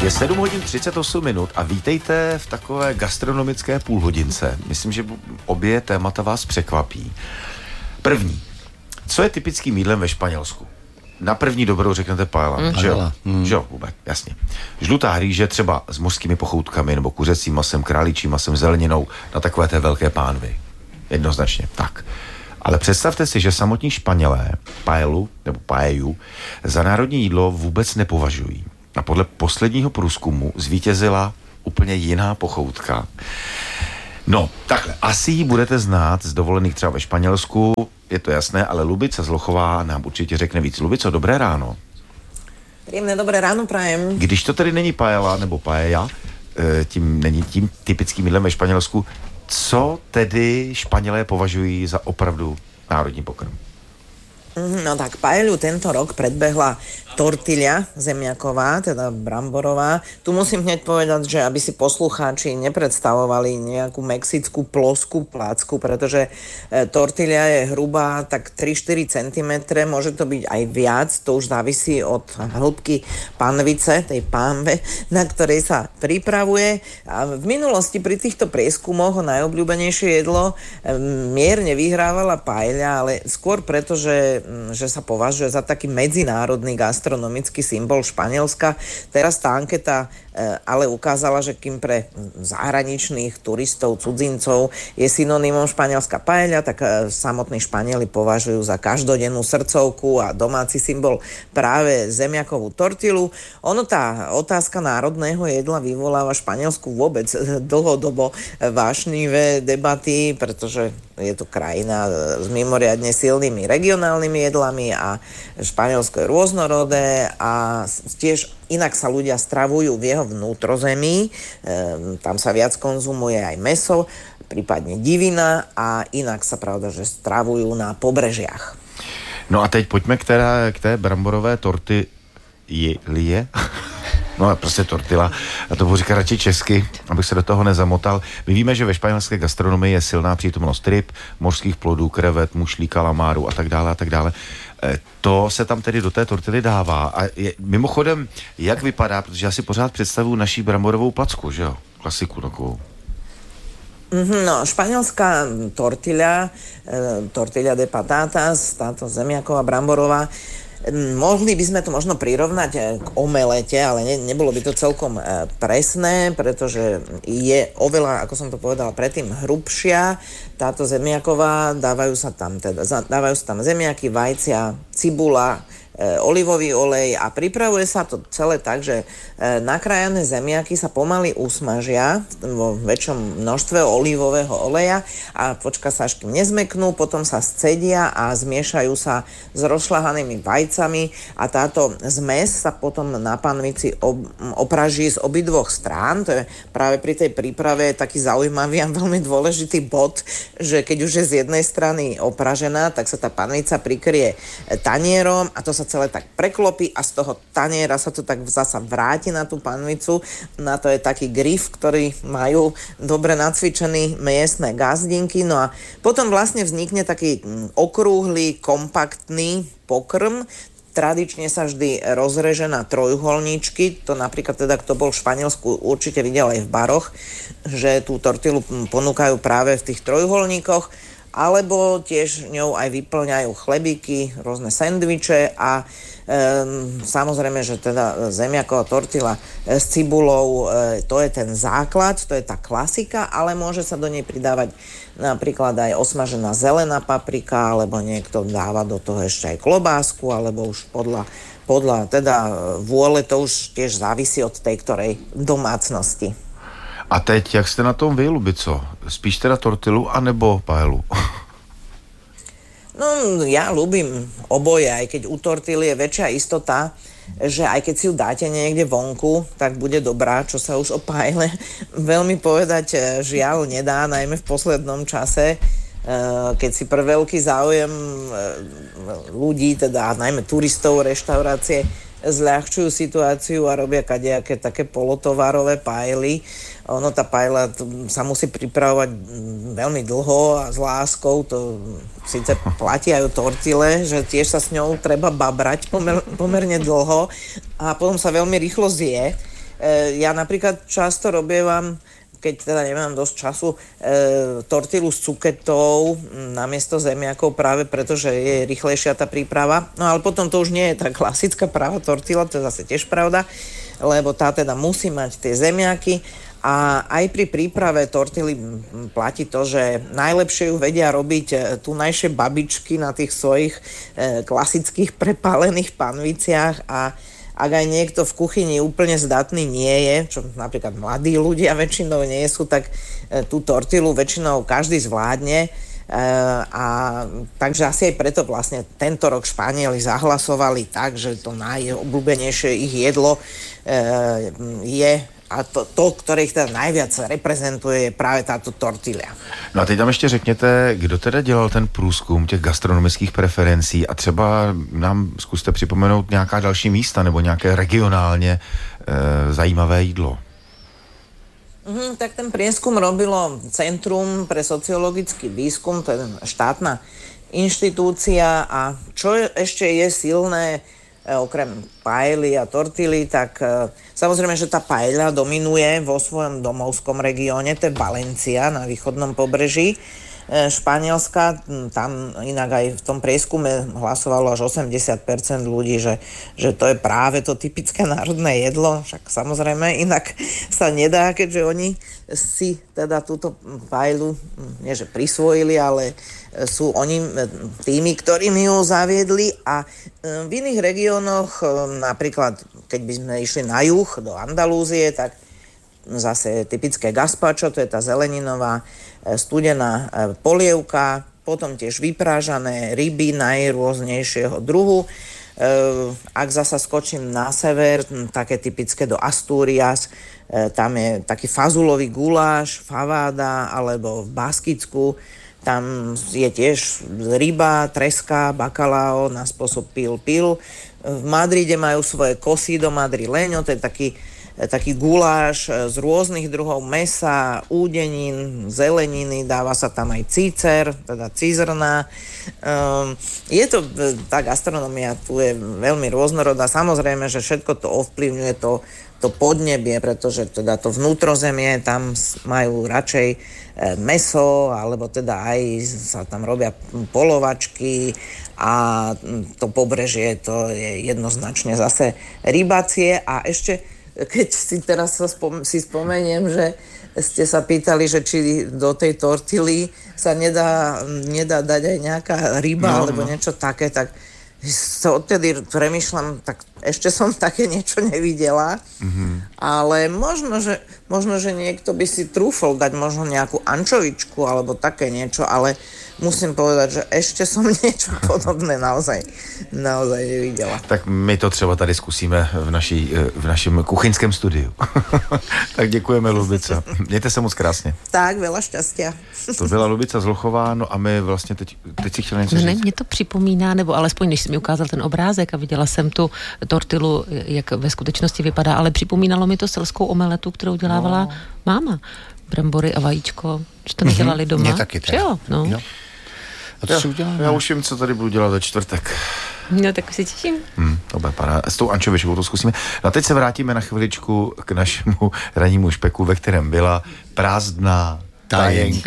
Je 7 hodin 38 minut a vítejte v takové gastronomické půlhodince. Myslím, že obě témata vás překvapí. První. Co je typickým jídlem ve Španělsku? Na první dobrou řeknete paella, že jo? Že jo, vůbec, jasně. Žlutá rýže třeba s mořskými pochoutkami nebo kuřecím masem, králičím masem, zeleninou na takové té velké pánvy. Jednoznačně, tak. Ale představte si, že samotní Španělé paelu nebo paellu za národní jídlo vůbec nepovažují. A podle posledního průzkumu zvítězila úplně jiná pochoutka. No, takhle, asi ji budete znát z dovolených třeba ve Španělsku, je to jasné, ale Lubica Zlochová nám určitě řekne víc. Lubico, dobré ráno. Príjemné dobré ráno prajem. Když to tedy není paella nebo paella, není tím typickým jídlem ve Španělsku, co tedy Španělé považují za opravdu národní pokrm? No tak paellu tento rok predbehla tortilla zemiaková, teda bramborová. Tu musím hneď povedať, že aby si poslucháči nepredstavovali nejakú mexickú ploskú plácku, pretože tortilla je hrubá tak 3-4 cm, môže to byť aj viac, to už závisí od hĺbky panvice, tej pánve, na ktorej sa pripravuje. A v minulosti pri týchto prieskumoch o najobľúbenejšie jedlo mierne vyhrávala paella, ale skôr preto, že sa považuje za taký medzinárodný gastronomický symbol Španielska. Teraz tá anketa ale ukázala, že kým pre zahraničných turistov, cudzincov je synonymom španielská paella, tak samotní Španieli považujú za každodennú srdcovku a domáci symbol práve zemiakovú tortilu. Ono tá otázka národného jedla vyvoláva v Španielsku vôbec dlhodobo vášnivé debaty, pretože je to krajina s mimoriadne silnými regionálnymi jedlami a Španielsko je rôznorodé a tiež inak sa ľudia stravujú v jeho vnútrozemí, tam sa viac konzumuje aj mäso, prípadne divina a inak sa pravda, že stravujú na pobrežiach. No a teď pojďme k té bramborové tortillie. No prostě tortilla, a to budu říkat radši česky, abych se do toho nezamotal. My víme, že ve španělské gastronomii je silná přítomnost ryb, mořských plodů, krevet, mušlí, kalamáru a tak dále a tak dále. To se tam tedy do té tortily dává. A mimochodem, jak vypadá, protože já si pořád představuju naší bramborovou placku, že jo? Klasiku takovou. No, španielská tortilla de patatas, táto zemiaková bramborová, mohli by sme to možno prirovnať k omelete, ale nebolo by to celkom presné, pretože je oveľa, ako som to povedala predtým, hrubšia. Táto zemiaková, dávajú sa tam zemiaky, vajcia, cibula, olivový olej a pripravuje sa to celé tak, že nakrájané zemiaky sa pomaly usmažia vo väčšom množstve olivového oleja a počka sa, až kým nezmeknú, potom sa scedia a zmiešajú sa s rozšľahanými vajcami a táto zmes sa potom na panvici opraží z obidvoch strán. To je práve pri tej príprave taký zaujímavý a veľmi dôležitý bod, že keď už je z jednej strany opražená, tak sa tá panvica prikrie tanierom a to sa celé tak preklopí a z toho taniera sa to tak zasa vráti na tú panvicu. Na to je taký grif, ktorý majú dobre nacvičený miestne gazdinky. No a potom vlastne vznikne taký okrúhly, kompaktný pokrm. Tradične sa vždy rozreže na trojuholníčky. To napríklad teda, kto bol v Španielsku, určite videl aj v baroch, že tú tortilu ponúkajú práve v tých trojuholníkoch, alebo tiež ňou aj vyplňajú chlebíky, rôzne sendviče a samozrejme, že teda zemiaková tortila s cibulou, to je ten základ, to je tá klasika, ale môže sa do nej pridávať napríklad aj osmažená zelená paprika, alebo niekto dáva do toho ešte aj klobásku, alebo už podľa teda vôle, to už tiež závisí od tej ktorej domácnosti. A teď, jak jste na tom vy, Lubico? Spíš teda tortilu anebo paelu? No, ja ľúbim oboje, aj keď u tortily je väčšia istota, že aj keď si ju dáte niekde vonku, tak bude dobrá, čo sa už o paele veľmi povedať žiaľ nedá, najmä v poslednom čase, keď si pre veľký záujem ľudí, teda najmä turistov, reštaurácie, zľahčujú situáciu a robia kadejaké také polotovarové paely. Ono, tá paela sa musí pripravovať veľmi dlho a s láskou. To síce platí aj o tortile, že tiež sa s ňou treba babrať pomerne dlho a potom sa veľmi rýchlo zje. Ja napríklad často robievam, keď teda nemám dosť času, tortilu s cuketou namiesto zemiakov, práve preto, že je rýchlejšia tá príprava. No ale potom to už nie je tá klasická práva tortila, to je zase tiež pravda, lebo tá teda musí mať tie zemiaky. A aj pri príprave tortily platí to, že najlepšie ju vedia robiť tunajšie babičky na tých svojich klasických prepálených panviciach a ak aj niekto v kuchyni úplne zdatný nie je, čo napríklad mladí ľudia väčšinou nie sú, tak tú tortilu väčšinou každý zvládne. A takže asi aj preto vlastne tento rok Španieli zahlasovali tak, že to najobľúbenejšie ich jedlo je a to, ktoré ich teda najviac reprezentuje, je práve táto tortilla. No a teď tam ještě řekněte, kdo teda dělal ten průzkum těch gastronomických preferencí a třeba nám zkuste připomenout nějaká další místa nebo nějaké regionálně zajímavé jídlo. Tak ten prieskum robilo Centrum pre sociologický výskum, to je štátna inštitúcia a čo ešte je silné okrem paely a tortily, tak samozrejme, že tá paella dominuje vo svojom domovskom regióne, to je Valencia na východnom pobreží Španielska. Tam inak aj v tom prieskume hlasovalo až 80% ľudí, že to je práve to typické národné jedlo. Však samozrejme, inak sa nedá, keďže oni si teda túto paelu nie že prisvojili, ale sú oni tými, ktorými ju zaviedli a v iných regiónoch, napríklad keď by sme išli na juh do Andalúzie, tak zase typické gazpacho, to je tá zeleninová studená polievka, potom tiež vyprážané ryby najrôznejšieho druhu. Ak zasa skočím na sever, také typické do Asturias, tam je taký fazulový guláš, faváda, alebo v Baskicku, tam je tiež ryba, treska, bakalao na spôsob pil. V Madride majú svoje cocido madrileño, to je taký guláš z rôznych druhov mesa, údenín, zeleniny, dáva sa tam aj cícer, teda cízrna. Je to, tá gastronomia tu je veľmi rôznorodá. Samozrejme, že všetko to ovplyvňuje to podnebie, pretože teda to vnútrozemie, tam majú radšej mäso, alebo teda aj sa tam robia polovačky a to pobrežie, to je jednoznačne zase rybacie a ešte keď si teraz si spomeniem, že ste sa pýtali, že či do tej tortily sa nedá dať aj nejaká ryba alebo niečo také, tak sa odtedy premýšľam, tak ešte som také niečo nevidela, ale možno, že niekto by si trúfol dať možno nejakú ančovičku alebo také niečo, ale musím povedať, že ešte som niečo podobné naozaj nevidela. Tak my to třeba tady zkusíme v našem kuchyňském studiu. Tak děkujeme, Lubica. Mějte se moc krásně. Tak, veľa šťastia. To byla Lubica Zlochová, no a my vlastně teď si chtěli něco říct. Ne, mě to připomíná, nebo alespoň než jsi mi ukázal ten obrázek a viděla jsem tu tortilu, jak ve skutečnosti vypadá, ale připomínalo mi to selskou omeletu, kterou dělávala máma. Brambory a vajíčko, že to nedělali doma. Mě taky tak. Jo, no. Jo. A to si uděláme. Já už vím, co tady budu dělat ve čtvrtek. No, tak si těším. To bude paráda. S tou ančovičkou to zkusíme. No a teď se vrátíme na chviličku k našemu rannímu špeku, ve kterém byla prázdná tajenka.